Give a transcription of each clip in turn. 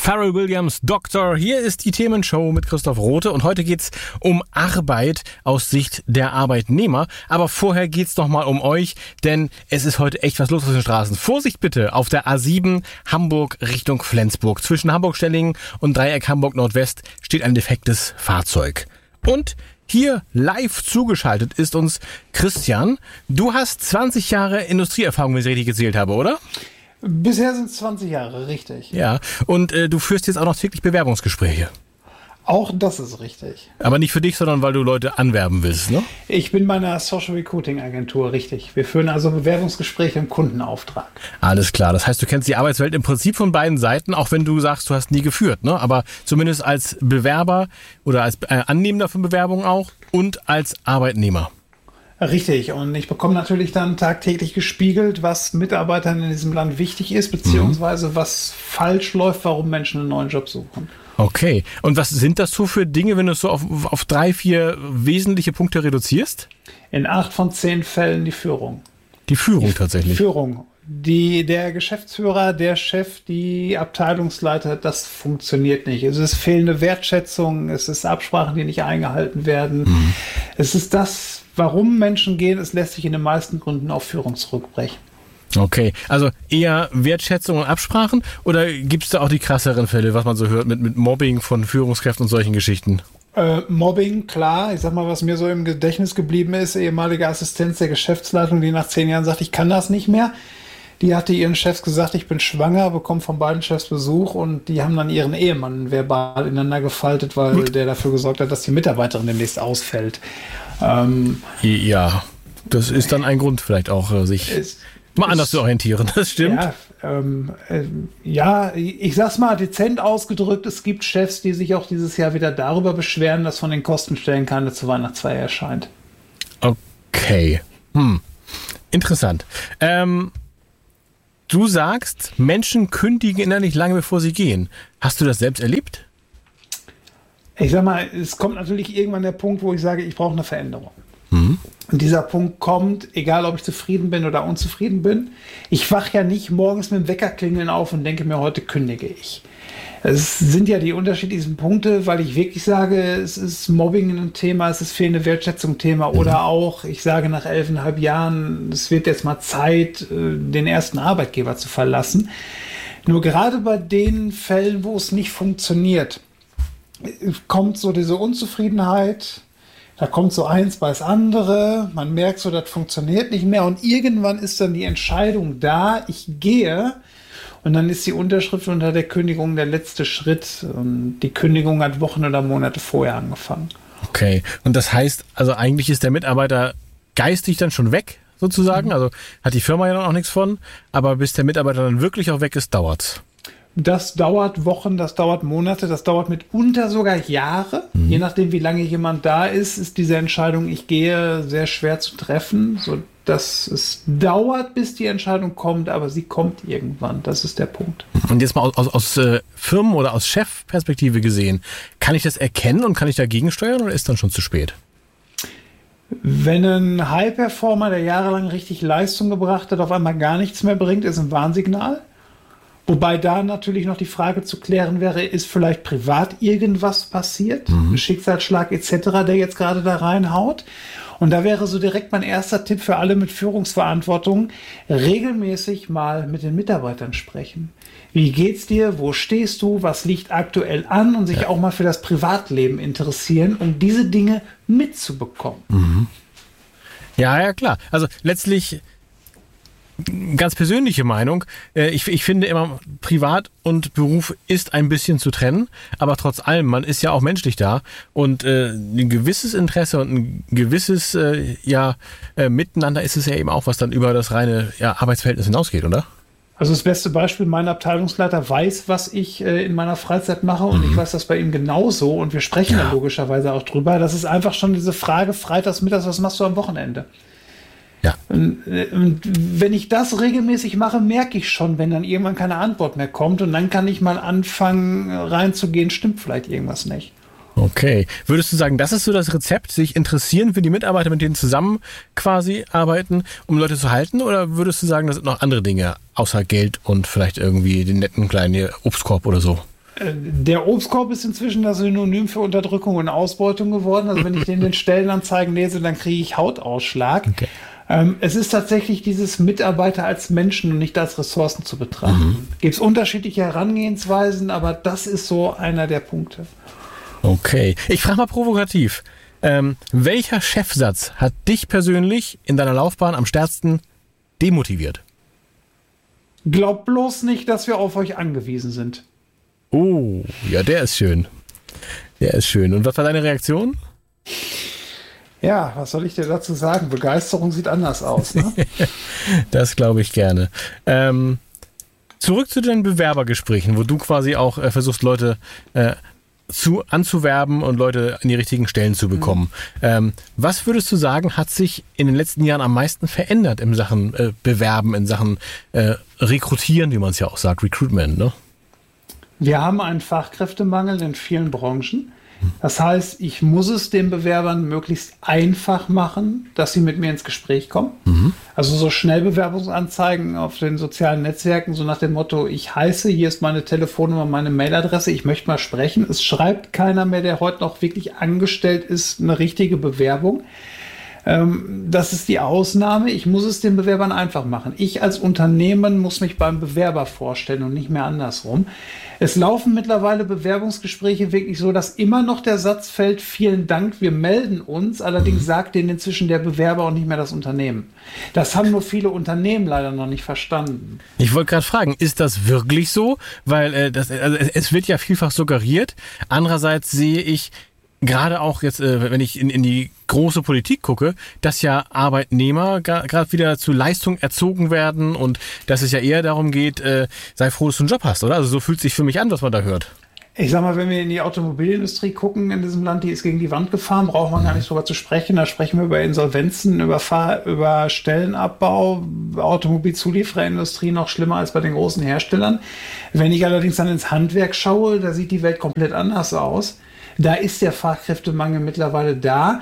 Pharrell Williams, Doktor. Hier ist die Themenshow mit Christoph Rothe und heute geht's um Arbeit aus Sicht der Arbeitnehmer. Aber vorher geht's noch mal um euch, denn es ist heute echt was los auf den Straßen. Vorsicht bitte auf der A7 Hamburg Richtung Flensburg. Zwischen Hamburg-Stellingen und Dreieck Hamburg-Nordwest steht ein defektes Fahrzeug. Und hier live zugeschaltet ist uns Christian. Du hast 20 Jahre Industrieerfahrung, wenn ich richtig gezählt habe, oder? Bisher sind es 20 Jahre, richtig. Ja, und du führst jetzt auch noch täglich Bewerbungsgespräche. Auch das ist richtig. Aber nicht für dich, sondern weil du Leute anwerben willst, ne? Ich bin bei einer Social Recruiting Agentur, richtig. Wir führen also Bewerbungsgespräche im Kundenauftrag. Alles klar, das heißt, du kennst die Arbeitswelt im Prinzip von beiden Seiten, auch wenn du sagst, du hast nie geführt, ne? Aber zumindest als Bewerber oder als Annehmender von Bewerbungen auch und als Arbeitnehmer. Richtig, und ich bekomme natürlich dann tagtäglich gespiegelt, was Mitarbeitern in diesem Land wichtig ist, beziehungsweise was falsch läuft, warum Menschen einen neuen Job suchen. Okay, und was sind das so für Dinge, wenn du es so auf 3, 4 wesentliche Punkte reduzierst? In 8 von 10 Fällen die Führung. Die Führung tatsächlich? Führung. Der Geschäftsführer, der Chef, die Abteilungsleiter, das funktioniert nicht. Es ist fehlende Wertschätzung, es ist Absprachen, die nicht eingehalten werden. Es ist das, warum Menschen gehen, es lässt sich in den meisten Gründen auf Führung zurückbrechen. Okay, also eher Wertschätzung und Absprachen oder gibt es da auch die krasseren Fälle, was man so hört mit Mobbing von Führungskräften und solchen Geschichten? Mobbing, klar. Ich sag mal, was mir so im Gedächtnis geblieben ist, ehemalige Assistenz der Geschäftsleitung, die nach 10 Jahren sagt, ich kann das nicht mehr. Die hatte ihren Chefs gesagt, ich bin schwanger, bekommt von beiden Chefs Besuch und die haben dann ihren Ehemann verbal ineinander gefaltet, weil der dafür gesorgt hat, dass die Mitarbeiterin demnächst ausfällt. Ja, das ist dann ein Grund vielleicht auch, sich mal anders zu orientieren, das stimmt. Ja, ich sag's mal dezent ausgedrückt, es gibt Chefs, die sich auch dieses Jahr wieder darüber beschweren, dass von den Kostenstellen keine zur Weihnachtsfeier erscheint. Okay, interessant. Du sagst, Menschen kündigen innerlich lange, bevor sie gehen. Hast du das selbst erlebt? Ich sag mal, es kommt natürlich irgendwann der Punkt, wo ich sage, ich brauche eine Veränderung. Und dieser Punkt kommt, egal ob ich zufrieden bin oder unzufrieden bin. Ich wache ja nicht morgens mit dem Weckerklingeln auf und denke mir, heute kündige ich. Es sind ja die unterschiedlichsten Punkte, weil ich wirklich sage, es ist Mobbing ein Thema, es ist fehlende Wertschätzung ein Thema oder auch, ich sage nach 11,5 Jahren, es wird jetzt mal Zeit, den ersten Arbeitgeber zu verlassen. Nur gerade bei den Fällen, wo es nicht funktioniert, kommt so diese Unzufriedenheit, da kommt so eins bei das andere, man merkt so, das funktioniert nicht mehr und irgendwann ist dann die Entscheidung da, ich gehe. Und dann ist die Unterschrift unter der Kündigung der letzte Schritt. Und die Kündigung hat Wochen oder Monate vorher angefangen. Okay, und das heißt, also eigentlich ist der Mitarbeiter geistig dann schon weg, sozusagen. Also hat die Firma ja noch nichts von. Aber bis der Mitarbeiter dann wirklich auch weg ist, dauert's. Das dauert Wochen, das dauert Monate, das dauert mitunter sogar Jahre. Je nachdem, wie lange jemand da ist, ist diese Entscheidung, ich gehe, sehr schwer zu treffen. So dass es dauert, bis die Entscheidung kommt, aber sie kommt irgendwann. Das ist der Punkt. Und jetzt mal aus Firmen- oder aus Chefperspektive gesehen, kann ich das erkennen und kann ich dagegen steuern oder ist dann schon zu spät? Wenn ein High-Performer, der jahrelang richtig Leistung gebracht hat, auf einmal gar nichts mehr bringt, ist ein Warnsignal. Wobei da natürlich noch die Frage zu klären wäre, ist vielleicht privat irgendwas passiert? Ein Schicksalsschlag etc., der jetzt gerade da reinhaut? Und da wäre so direkt mein erster Tipp für alle mit Führungsverantwortung, regelmäßig mal mit den Mitarbeitern sprechen. Wie geht's dir? Wo stehst du? Was liegt aktuell an? Und sich auch mal für das Privatleben interessieren, um diese Dinge mitzubekommen. Ja, klar. Also letztlich ganz persönliche Meinung. Ich finde immer, Privat und Beruf ist ein bisschen zu trennen, aber trotz allem, man ist ja auch menschlich da und ein gewisses Interesse und ein gewisses Miteinander ist es ja eben auch, was dann über das reine Arbeitsverhältnis hinausgeht, oder? Also das beste Beispiel, mein Abteilungsleiter weiß, was ich in meiner Freizeit mache und ich weiß das bei ihm genauso und wir sprechen da logischerweise auch drüber. Das ist einfach schon diese Frage, freitags, mittags, was machst du am Wochenende? Ja. Und wenn ich das regelmäßig mache, merke ich schon, wenn dann irgendwann keine Antwort mehr kommt und dann kann ich mal anfangen reinzugehen, stimmt vielleicht irgendwas nicht. Okay. Würdest du sagen, das ist so das Rezept, sich interessieren für die Mitarbeiter, mit denen zusammen quasi arbeiten, um Leute zu halten? Oder würdest du sagen, das sind noch andere Dinge, außer Geld und vielleicht irgendwie den netten kleinen Obstkorb oder so? Der Obstkorb ist inzwischen das Synonym für Unterdrückung und Ausbeutung geworden. Also wenn ich den Stellenanzeigen lese, dann kriege ich Hautausschlag. Okay. Es ist tatsächlich dieses Mitarbeiter als Menschen und nicht als Ressourcen zu betrachten. Gibt es unterschiedliche Herangehensweisen, aber das ist so einer der Punkte. Okay. Ich frage mal provokativ. Welcher Chefsatz hat dich persönlich in deiner Laufbahn am stärksten demotiviert? Glaubt bloß nicht, dass wir auf euch angewiesen sind. Oh, ja, der ist schön. Der ist schön. Und was war deine Reaktion? Ja, was soll ich dir dazu sagen? Begeisterung sieht anders aus, ne? Das glaube ich gerne. Zurück zu den Bewerbergesprächen, wo du quasi auch versuchst, Leute anzuwerben und Leute an die richtigen Stellen zu bekommen. Was würdest du sagen, hat sich in den letzten Jahren am meisten verändert in Sachen Bewerben, in Sachen Rekrutieren, wie man es ja auch sagt, Recruitment, ne? Wir haben einen Fachkräftemangel in vielen Branchen. Das heißt, ich muss es den Bewerbern möglichst einfach machen, dass sie mit mir ins Gespräch kommen. Also so Schnellbewerbungsanzeigen auf den sozialen Netzwerken, so nach dem Motto, ich heiße, hier ist meine Telefonnummer, meine Mailadresse, ich möchte mal sprechen. Es schreibt keiner mehr, der heute noch wirklich angestellt ist, eine richtige Bewerbung. Das ist die Ausnahme. Ich muss es den Bewerbern einfach machen. Ich als Unternehmen muss mich beim Bewerber vorstellen und nicht mehr andersrum. Es laufen mittlerweile Bewerbungsgespräche wirklich so, dass immer noch der Satz fällt, vielen Dank, wir melden uns. Allerdings sagt denen inzwischen der Bewerber und nicht mehr das Unternehmen. Das haben nur viele Unternehmen leider noch nicht verstanden. Ich wollte gerade fragen, ist das wirklich so? Weil es wird ja vielfach suggeriert. Andererseits sehe ich gerade auch jetzt, wenn ich in die große Politik gucke, dass ja Arbeitnehmer gerade wieder zu Leistung erzogen werden und dass es ja eher darum geht, sei froh, dass du einen Job hast, oder? Also so fühlt es sich für mich an, was man da hört. Ich sag mal, wenn wir in die Automobilindustrie gucken in diesem Land, die ist gegen die Wand gefahren, braucht man gar nicht drüber zu sprechen. Da sprechen wir über Insolvenzen, über Stellenabbau, Automobilzuliefererindustrie noch schlimmer als bei den großen Herstellern. Wenn ich allerdings dann ins Handwerk schaue, da sieht die Welt komplett anders aus. Da ist der Fachkräftemangel mittlerweile da.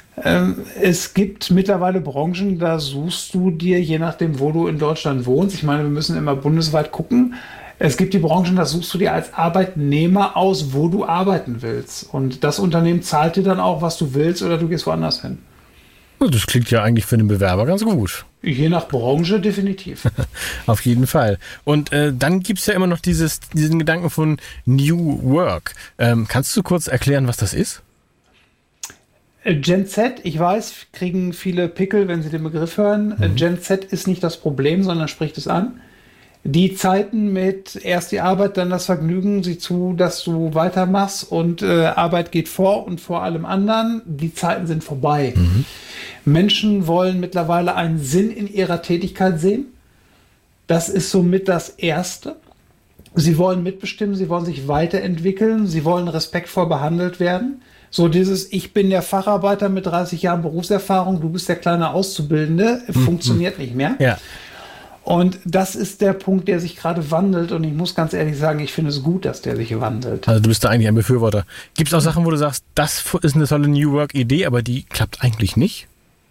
Es gibt mittlerweile Branchen, da suchst du dir, je nachdem, wo du in Deutschland wohnst, ich meine, wir müssen immer bundesweit gucken, es gibt die Branchen, da suchst du dir als Arbeitnehmer aus, wo du arbeiten willst. Und das Unternehmen zahlt dir dann auch, was du willst, oder du gehst woanders hin. Das klingt ja eigentlich für den Bewerber ganz gut. Je nach Branche definitiv. Auf jeden Fall. Und dann gibt es ja immer noch diesen Gedanken von New Work. Kannst du kurz erklären, was das ist? Gen Z, ich weiß, kriegen viele Pickel, wenn sie den Begriff hören. Gen Z ist nicht das Problem, sondern spricht es an. Die Zeiten mit erst die Arbeit, dann das Vergnügen, sieh zu, dass du weitermachst und Arbeit geht vor und vor allem anderen, die Zeiten sind vorbei. Menschen wollen mittlerweile einen Sinn in ihrer Tätigkeit sehen. Das ist somit das Erste. Sie wollen mitbestimmen, sie wollen sich weiterentwickeln, sie wollen respektvoll behandelt werden. So dieses, ich bin der Facharbeiter mit 30 Jahren Berufserfahrung, du bist der kleine Auszubildende, funktioniert nicht mehr. Ja. Und das ist der Punkt, der sich gerade wandelt. Und ich muss ganz ehrlich sagen, ich finde es gut, dass der sich wandelt. Also du bist da eigentlich ein Befürworter. Gibt es auch Sachen, wo du sagst, das ist eine tolle New Work-Idee, aber die klappt eigentlich nicht?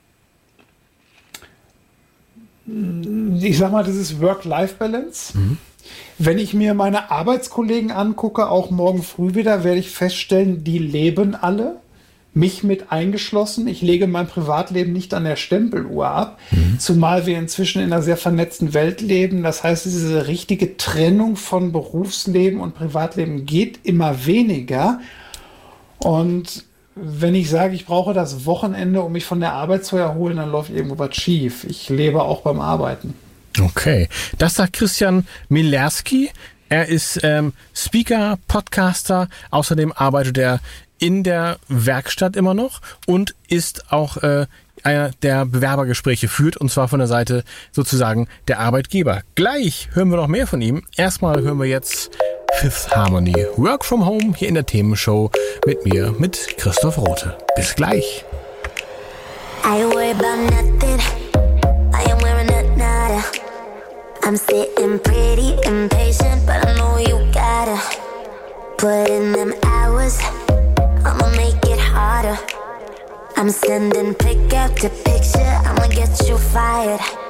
Ich sag mal, das ist Work-Life-Balance. Wenn ich mir meine Arbeitskollegen angucke, auch morgen früh wieder, werde ich feststellen, die leben alle. Mich mit eingeschlossen. Ich lege mein Privatleben nicht an der Stempeluhr ab, zumal wir inzwischen in einer sehr vernetzten Welt leben. Das heißt, diese richtige Trennung von Berufsleben und Privatleben geht immer weniger. Und wenn ich sage, ich brauche das Wochenende, um mich von der Arbeit zu erholen, dann läuft irgendwo was schief. Ich lebe auch beim Arbeiten. Okay, das sagt Christian Milerski. Er ist Speaker, Podcaster, außerdem arbeitet er in der Werkstatt immer noch und ist auch einer, der Bewerbergespräche führt, und zwar von der Seite sozusagen der Arbeitgeber. Gleich hören wir noch mehr von ihm. Erstmal hören wir jetzt Fifth Harmony, Work from Home, hier in der Themenshow mit mir, mit Christoph Rothe. Bis gleich. I worry about nothing. I am wearing a nada. I'm sitting pretty impatient, but I know you gotta put in them hours. I'ma make it harder. I'm sending pick after picture, I'ma get you fired.